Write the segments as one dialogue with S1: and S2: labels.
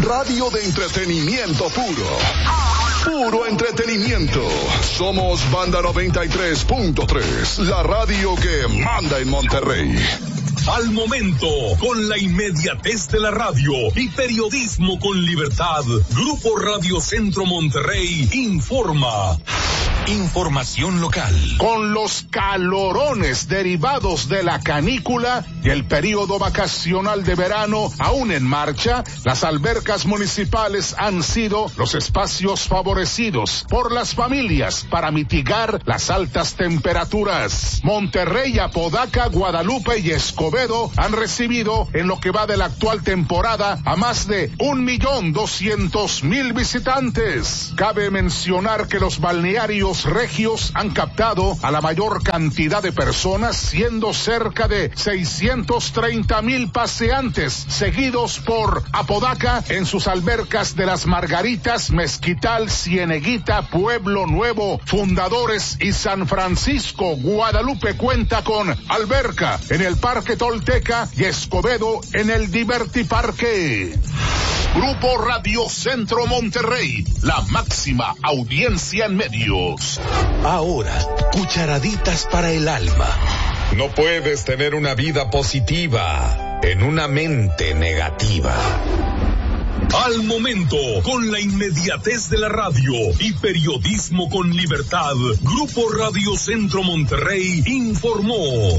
S1: Radio de entretenimiento puro. Puro entretenimiento. Somos Banda 93.3, la radio que manda en Monterrey.
S2: Al momento, con la inmediatez de la radio y periodismo con libertad, Grupo Radio Centro Monterrey informa. Información local.
S3: Con los calorones derivados de la canícula y el período vacacional de verano aún en marcha, las albercas municipales han sido los espacios favorecidos por las familias para mitigar las altas temperaturas. Monterrey, Apodaca, Guadalupe y Escobedo han recibido en lo que va de la actual temporada a más de 1,200,000 visitantes. Cabe mencionar que los balnearios regios han captado a la mayor cantidad de personas, siendo cerca de 630,000 paseantes, seguidos por Apodaca en sus albercas de Las Margaritas, Mezquital, Cieneguita, Pueblo Nuevo, Fundadores y San Francisco. Guadalupe cuenta con alberca en el Parque Tolteca y Escobedo en el Divertiparque. Grupo Radio Centro Monterrey, la máxima audiencia en medios.
S4: Ahora, cucharaditas para el alma.
S5: No puedes tener una vida positiva en una mente negativa.
S2: Al momento, con la inmediatez de la radio y periodismo con libertad, Grupo Radio Centro Monterrey informó.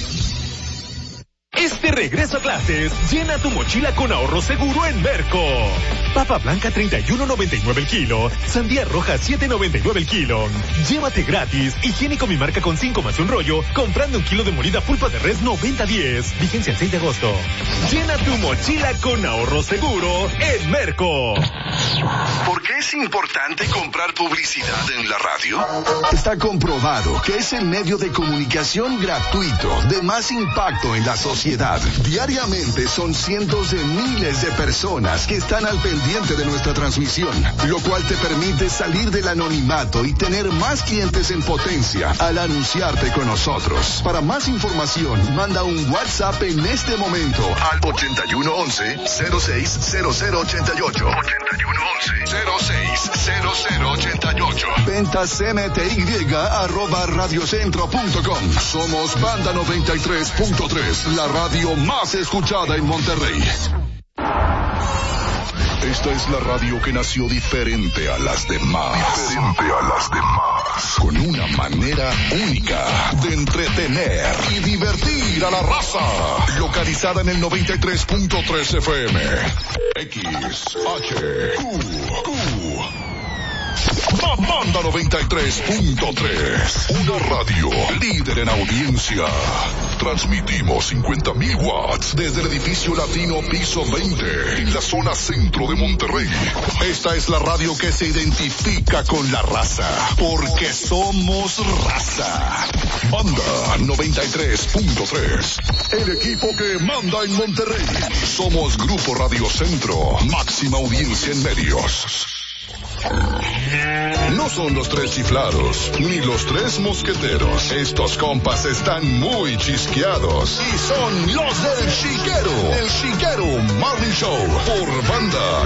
S6: Este regreso a clases, llena tu mochila con ahorro seguro en Merco. Papa blanca 31.99 el kilo, sandía roja 7.99 el kilo. Llévate gratis higiénico mi marca con 5 más un rollo, comprando 1 kilo de molida pulpa de res 90-10. Vigencia el 6 de agosto. Llena tu mochila con ahorro seguro en Merco.
S1: ¿Por qué es importante comprar publicidad en la radio? Está comprobado que es el medio de comunicación gratuito de más impacto en la sociedad. Diariamente son cientos de miles de personas que están al pendiente de nuestra transmisión, lo cual te permite salir del anonimato y tener más clientes en potencia al anunciarte con nosotros. Para más información, manda un WhatsApp en este momento al 8111-060088. 8111-060088. Ventas MTY@radiocentro.com. Somos Banda 93.3, la radio más escuchada en Monterrey. Esta es la radio que nació diferente a las demás. Con una manera única de entretener y divertir a la raza. Localizada en el 93.3 FM. XHQQ. Banda 93.3, una radio líder en audiencia. Transmitimos 50,000 watts desde el edificio Latino piso 20 en la zona centro de Monterrey. Esta es la radio que se identifica con la raza, porque somos raza. Banda 93.3, el equipo que manda en Monterrey. Somos Grupo Radio Centro, máxima audiencia en medios. No son los tres chiflados, ni los tres mosqueteros. Estos compas están muy chisqueados y son los del Chiquero. El Chiquero Morning Show por Banda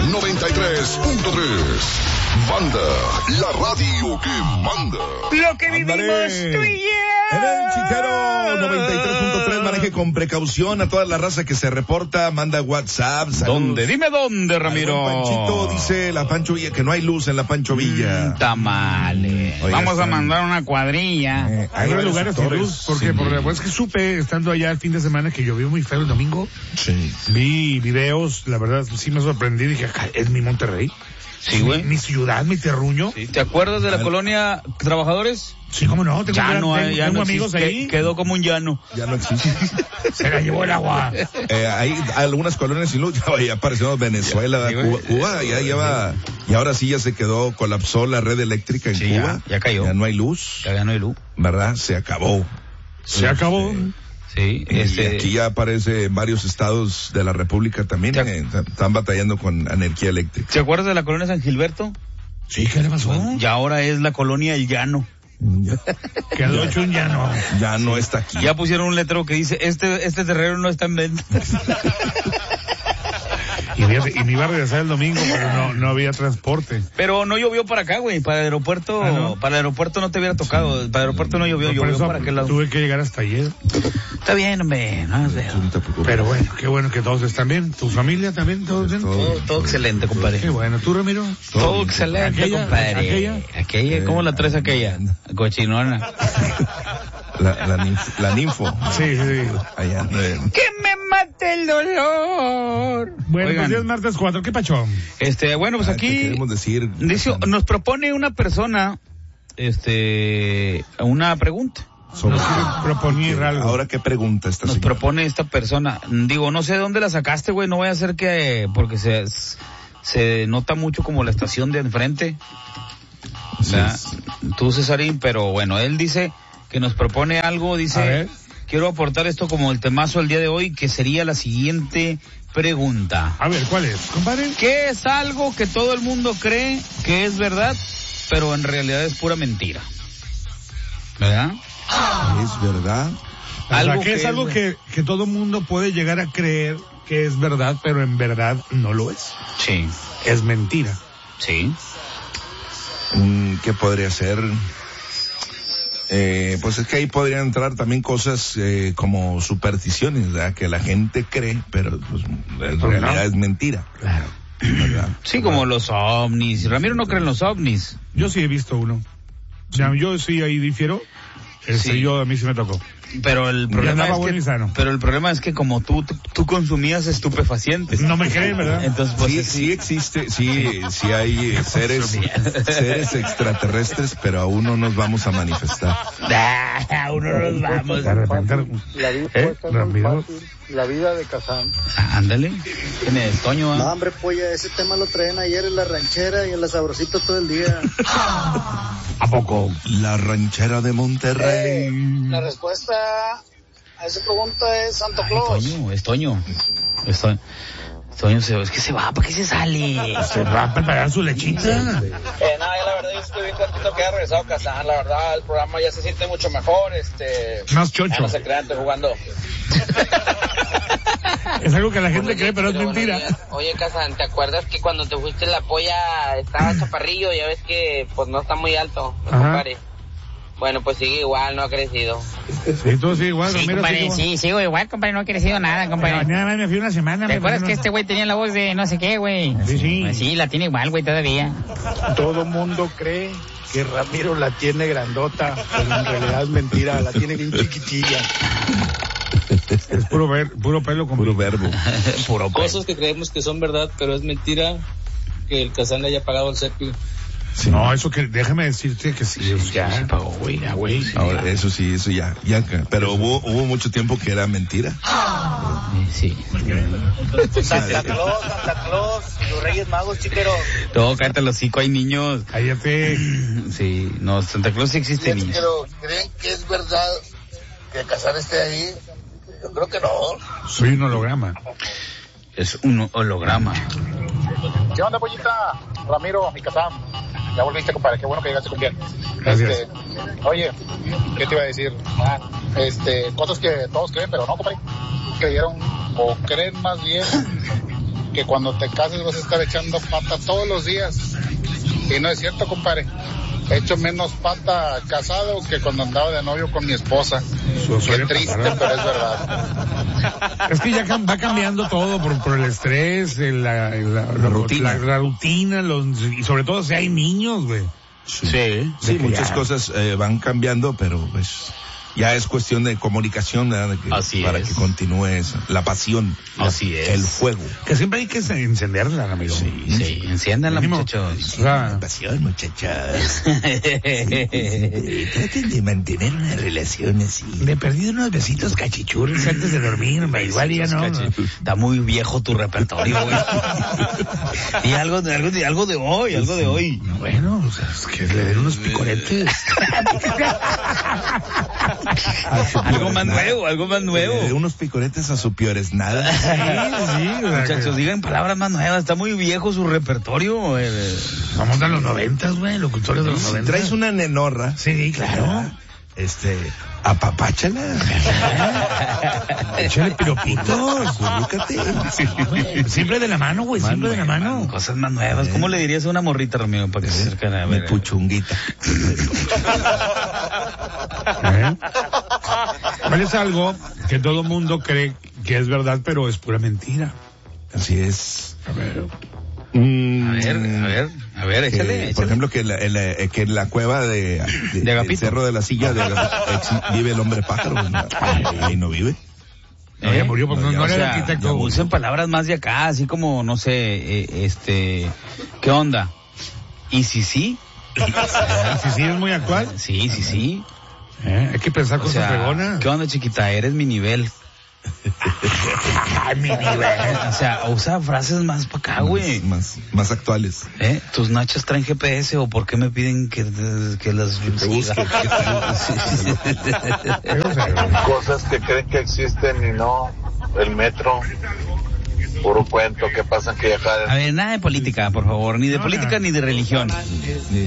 S1: 93.3. Banda, la radio que manda.
S7: Lo que vivimos tú y yo.
S8: En el Chiquero 93.3, maneje con precaución. A toda la raza que se reporta, manda WhatsApp.
S7: ¿Dónde? Dime dónde, Ramiro.
S8: Panchito dice la Pancho Villa que no hay luz en la Pancho Villa.
S7: Tamales. Vamos a mandar una cuadrilla.
S9: Hay lugares sin luz, porque sí. Es que supe, estando allá el fin de semana, que llovió muy feo el domingo.
S8: Sí.
S9: Vi videos, la verdad, sí me sorprendí. Dije, ¿es mi Monterrey?
S7: Sí, güey.
S9: Mi ciudad, mi terruño.
S7: Sí. ¿Te acuerdas de la colonia Trabajadores?
S9: Sí, cómo no. Tengo
S7: no
S9: amigos ahí.
S7: Quedó como un llano.
S8: Ya no existe.
S9: Se la llevó el agua.
S8: Hay algunas colonias sin luz. Ya apareció Venezuela, sí, Cuba ya lleva. Y ahora sí ya se quedó, colapsó la red eléctrica en Cuba.
S7: Ya cayó.
S8: Ya no hay luz.
S7: Ya no hay luz.
S8: ¿Verdad? Se acabó.
S9: Se acabó.
S7: Sí,
S8: y aquí ya aparece en varios estados de la República también, están batallando con energía eléctrica.
S7: ¿Te acuerdas de la colonia San Gilberto?
S9: Sí, ¿qué le pasó?
S7: Y ahora es la colonia El Llano.
S9: Quedó hecho un llano.
S8: Ya no está aquí.
S7: Ya pusieron un letrero que dice, este terreno no está en venta.
S9: Y me iba a regresar el domingo, pero no había transporte.
S7: Pero no llovió para acá, güey. Para el aeropuerto,
S9: ¿no?
S7: Para el aeropuerto no te hubiera tocado. Para el aeropuerto no llovió, llovió para aquel lado.
S9: Tuve que llegar hasta ayer.
S7: Está bien, hombre. No sé.
S9: Pero bueno, qué bueno que todos están bien. ¿Tu familia también? ¿Todos bien?
S7: Todo excelente, compadre.
S9: Qué bueno. ¿Tú, Ramiro?
S7: Todo excelente, compadre. ¿Aquella? ¿Cómo la traes aquella? Cochinona.
S8: La ninfo.
S9: Sí.
S8: Allá.
S7: ¡Que me mate el dolor!
S9: Bueno,
S7: Oigan,
S9: pues ya es martes 4. ¿Qué pacho?
S7: Bueno, pues aquí
S8: queremos decir,
S7: dice, nos propone una persona, una pregunta.
S9: Nos quiere proponer algo.
S8: Ahora, ¿qué pregunta esta
S7: Nos
S8: señora?
S7: propone esta persona. Digo, no sé de dónde la sacaste, güey. No vaya a ser que, porque se nota mucho como la estación de enfrente. O sea, tú, Cesarín, pero bueno, él dice que nos propone algo, dice, quiero aportar esto como el temazo del día de hoy, que sería la siguiente pregunta.
S9: A ver, ¿cuál es, compadre?
S7: ¿Qué es algo que todo el mundo cree que es verdad, pero en realidad es pura mentira? ¿Verdad?
S8: Es verdad.
S9: O sea, es algo que todo el mundo puede llegar a creer que es verdad, pero en verdad no lo es.
S7: Sí.
S9: Es mentira.
S7: Sí.
S8: ¿Qué podría ser? Pues es que ahí podrían entrar también cosas como supersticiones, ¿verdad? Que la gente cree, pero pues, en realidad es mentira.
S9: Claro.
S8: ¿Verdad?
S7: Sí, como los ovnis. Ramiro no cree en los ovnis.
S9: Yo sí he visto uno. O sea, yo sí ahí difiero.
S7: Sí.
S9: A mí sí me tocó.
S7: Pero el problema es que como tú consumías estupefacientes.
S9: No me creen, ¿verdad?
S7: Entonces, pues,
S8: sí existe, sí hay seres extraterrestres, pero aún no nos vamos a manifestar.
S7: Aún no nos vamos.
S9: De repente,
S10: la vida de Kazán.
S7: Ándale. ¿Quién es? Toño.
S10: No, hombre, polla, ese tema lo traen ayer en la ranchera y en la Sabrosita todo el día.
S9: ¿A poco?
S8: La ranchera de Monterrey.
S10: La respuesta a esa pregunta es Santa Claus.
S7: Es Toño. Toño, es que se va, ¿para qué se sale?
S9: Se va a preparar su lechita.
S10: No, yo la verdad yo estoy bien contento que haya regresado Kazán. La verdad, el programa ya se siente mucho mejor.
S9: Más chocho.
S10: Ya no se crean, estoy jugando.
S9: Es algo que la gente cree, pero es mentira.
S11: Oye, Kazán, ¿te acuerdas que cuando te fuiste la polla estaba chaparrillo? Ya ves que pues no está muy alto, compadre. Bueno, pues sigue igual, no ha crecido.
S9: Sí, tú sigue igual,
S11: sí,
S9: Ramiro.
S11: Compadre, sí, sigo igual, compadre, no ha crecido nada, compadre.
S9: Nada más me fui una semana.
S11: ¿Te acuerdas que este güey tenía la voz de no sé qué, güey?
S9: Sí.
S11: Sí, la tiene igual, güey, todavía.
S10: Todo mundo cree que Ramiro la tiene grandota, pero en realidad es mentira, la tiene bien chiquitilla.
S9: Es puro pelo con
S8: puro verbo.
S7: Puro
S12: cosas que creemos que son verdad, pero es mentira que el Kazán le haya pagado el CEPI.
S9: Sí. No, eso que déjame decirte que sí, ya se pagó, güey,
S8: Sí, ahora, eso ya, pero hubo mucho tiempo que era mentira.
S7: Sí.
S10: Santa Claus, los Reyes Magos, chiquero.
S7: No, cállate los hocico, hay niños.
S9: Cállate.
S7: Sí, no, Santa Claus sí existe, niños.
S10: Pero, ¿creen que es verdad que Kazán esté ahí? Yo creo que no.
S9: Soy un holograma.
S7: Es un holograma.
S10: ¿Qué onda, pollita? Ramiro, mi Kazán. Ya volviste, compadre. Qué bueno que llegaste con bien.
S9: Gracias.
S10: Oye, ¿qué te iba a decir? Cosas que todos creen, pero no, compadre. Creyeron, o creen más bien, que cuando te cases vas a estar echando pata todos los días. Y no es cierto, compadre. He hecho menos pata casado que cuando andaba de novio con mi esposa. Qué triste, pero es verdad.
S9: Es que ya va cambiando todo por el estrés, la rutina, y sobre todo si hay niños, güey.
S8: Sí, muchas cosas van cambiando, pero pues ya es cuestión de comunicación, ¿verdad? Para que continúe la pasión, el fuego.
S9: Que siempre hay que encenderla, amigo.
S7: Sí, enciéndanla, muchachos.
S8: La pasión, muchachos. Traten de mantener una relación así.
S9: Le perdí unos besitos cachichurros antes de dormir, igual ya no.
S7: Está muy viejo tu repertorio, güey. Y algo de hoy.
S9: Bueno, o sea, es que le den unos picoretes.
S7: algo más nuevo.
S8: De unos picoretes a su peor es nada.
S7: Sí, muchachos, digan palabras más nuevas. Está muy viejo su repertorio.
S9: Vamos a los 90, güey, locutores de los 90.
S8: Traes una nenorra.
S9: Sí, claro.
S8: apapáchala.
S9: Échale piropitos.
S8: Ubícate.
S9: Siempre de la mano, güey, siempre de la mano.
S7: Cosas más nuevas. ¿Cómo le dirías a una morrita, Romeo, para que se acerquen a ver?
S8: Mi puchunguita.
S9: ¿Cuál es algo que todo mundo cree que es verdad, pero es pura mentira?
S8: Así es.
S9: A ver,
S7: échale.
S8: Por ejemplo, que en la cueva de del Cerro de la Silla de vive el hombre pájaro. Ahí no vive.
S9: Ya murió, porque no era el arquitecto.
S7: Usen palabras más de acá, así como, no sé, ¿qué onda? ¿Y si sí?
S9: ¿Y si sí es muy actual?
S7: Sí.
S9: Hay que pensar cosas fregonas.
S7: ¿Qué onda, chiquita? Eres mi nivel.
S9: Mi nivel.
S7: O sea, usa frases más para acá, güey.
S8: Más actuales.
S7: ¿Tus nachas traen GPS o por qué me piden que las busque?
S13: Cosas que creen que existen y no. El metro. Puro cuento, ¿qué pasa que acá?
S7: A ver, nada de política, por favor. Ni de política ni de religión.